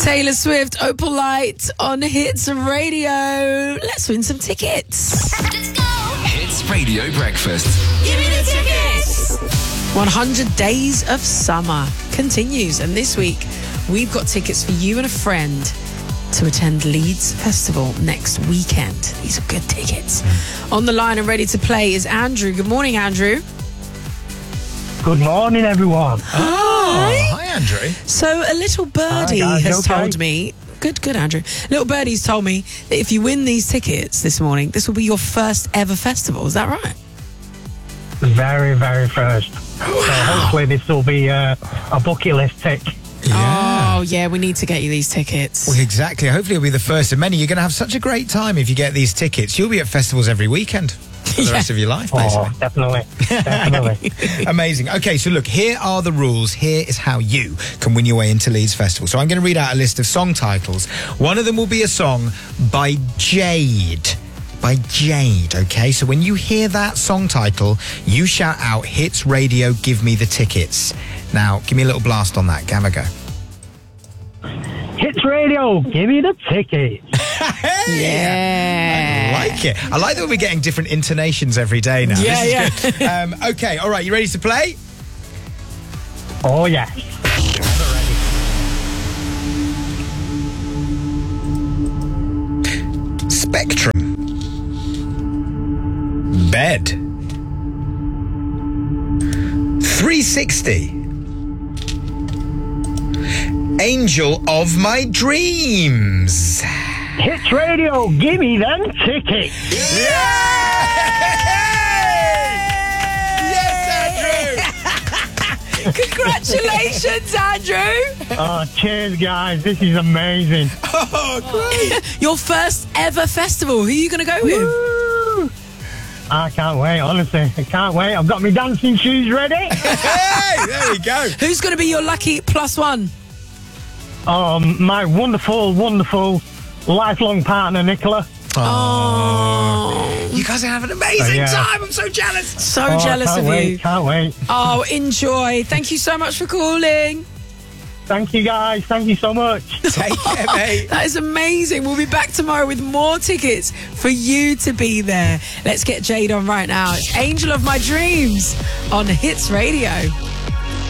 Taylor Swift, Opal Light on Hits Radio. Let's win some tickets. Let's go. Hits Radio Breakfast. Give me the tickets. 100 Days of Summer continues, and this week we've got tickets for you and a friend to attend Leeds Festival next weekend. These are good tickets. On the line and ready to play is Andrew. Good morning, Andrew. Good morning, everyone. Hi, Andrew. So a little birdie Hi, guys, has okay? told me, good Andrew, little birdie's told me that if you win these tickets this morning, this will be your first ever festival. Is that right? Very, very first. So hopefully this will be a bucket list tick. Oh, yeah, we need to get you these tickets. Well, exactly. Hopefully it'll be the first of many. You're going to have such a great time if you get these tickets. You'll be at festivals every weekend for the rest of your life, basically. Oh, definitely. Amazing. Okay, so look, here are the rules. Here is how you can win your way into Leeds Festival. So I'm going to read out a list of song titles. One of them will be a song by Jade. By Jade, okay? So when you hear that song title, you shout out, Hits Radio, give me the tickets. Now, give me a little blast on that. Have a go. Hits Radio, give me the tickets. Yeah. I like it. I like that we're getting different intonations every day now. Yeah, This is good. Okay, all right, you ready to play? Oh, yes. Spectrum. Bed. 360. Angel of my dreams. Hits Radio, give me them tickets. Congratulations, Andrew. Oh, cheers, guys. This is amazing. Oh, great. Your first ever festival. Who are you going to go with? Woo! I can't wait, honestly. I can't wait. I've got my dancing shoes ready. Hey, there we go. Who's going to be your lucky plus one? My wonderful, wonderful lifelong partner, Nicola. Oh, You guys are having an amazing Yeah. time. I'm so jealous. so Oh, jealous can't of wait, you. Can't wait. Oh, enjoy. Thank you so much for calling. Thank you, guys. Thank you so much. Take care, mate. That is amazing. We'll be back tomorrow with more tickets for you to be there. Let's get Jade on right now. It's Angel of My Dreams on Hits Radio.